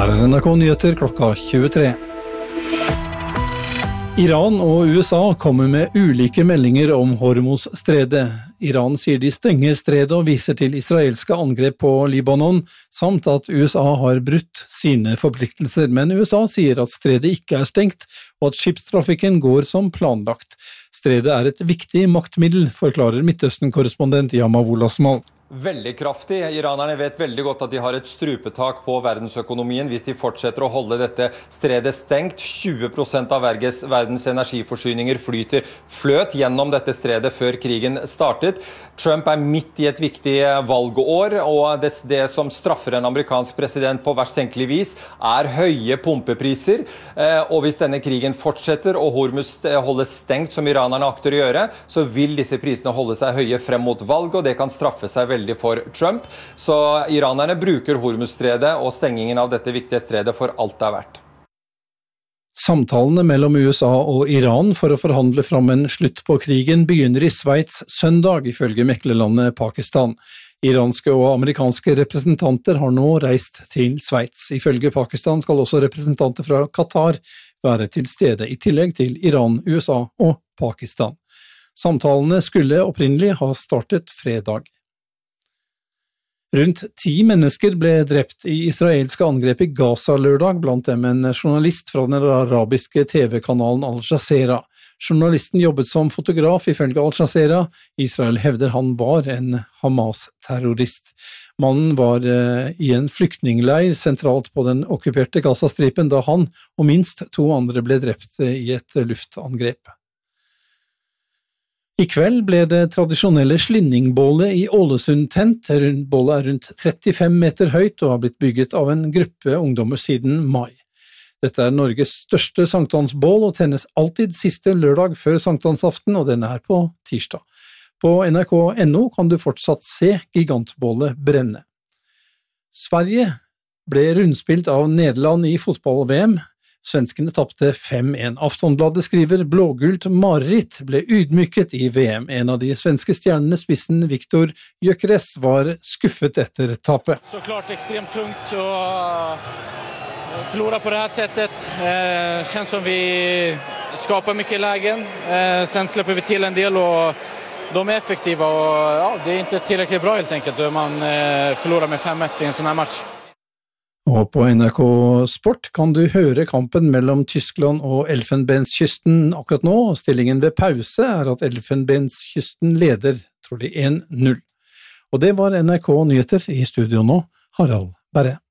Her NRK Nyheter klokka 23. Iran og USA kommer med ulike meldinger om Hormuz-stredet. Iran sier de stenger stredet og viser til israelske angrep på Libanon, samt at USA har brutt sine forpliktelser, men USA sier at stredet ikke er stengt, og at skipstrafikken går som planlagt. Stredet er et viktig maktmiddel, forklarer Midtøsten-korrespondent Yamavul Osmal. Veldig kraftig. Iranerne vet veldig godt at de har et strupetak på verdensøkonomien hvis de fortsetter å holde dette stredet stengt. 20% av verdens energiforsyninger fløt gjennom dette stredet før krigen startet. Trump er midt i et viktig valgår, og det som straffer en amerikansk president på verst tenkelig vis er høye pumpepriser. Og hvis denne krigen fortsetter og Hormuz holdes stengt som iranerne akter å gjøre, så vil disse prisene holde seg høye frem mot valget, og det kan straffe seg veldig for Trump. Så iranerne bruker Hormuz-stredet og stengingen av dette viktige stredet for alt det er verdt. Samtalene mellom USA og Iran for å forhandle fram en slutt på krigen begynner i Sveits søndag, ifølge meklerlandet Pakistan. Iranske og amerikanske representanter har nå reist til Sveits. Ifølge Pakistan skal også representanter fra Qatar være til stede, i tillegg til Iran, USA og Pakistan. Samtalene skulle opprinnelig ha startet fredag. Rundt 10 mennesker ble drept i israelske angrep i Gaza lørdag, blant dem en journalist fra den arabiske TV-kanalen Al Jazeera. Journalisten jobbet som fotograf ifølge Al Jazeera. Israel hevder han var en Hamas-terrorist. Mannen var i en flyktningleir sentralt på den okkuperte Gaza-stripen da han og minst 2 andre ble drept i et luftangrep. I kveld ble det tradisjonelle slinningbålet i Ålesund tent. Bålet er rundt 35 meter høyt og har blitt bygget av en gruppe ungdommer siden mai. Dette er Norges største sankthansbål og tennes alltid siste lørdag før sankthansaften, og den er på tirsdag. På nrk.no kan du fortsatt se gigantbålet brenne. Sverige ble rundspilt av Nederland i fotball-VM. Svenskene tapte 5-1. Aftonbladet skriver blågult mareritt ble ydmyket i VM. En av de svenske stjernene, spissen Viktor Gyökeres, var skuffet etter tapet. Så klart ekstremt tungt å förlora på det här sättet. Känns som vi skapar mycket lägen. Sen släpper vi till en del och de är effektiva och ja, det är inte tillräckligt bra helt enkelt då man förlorar med 5-1 i en sån här match. Og på NRK Sport kan du høre kampen mellom Tyskland og Elfenbenskysten akkurat nå. Stillingen ved pause er at Elfenbenskysten leder, tror de, 1-0. Og det var NRK Nyheter, i studio nå, Harald Berre.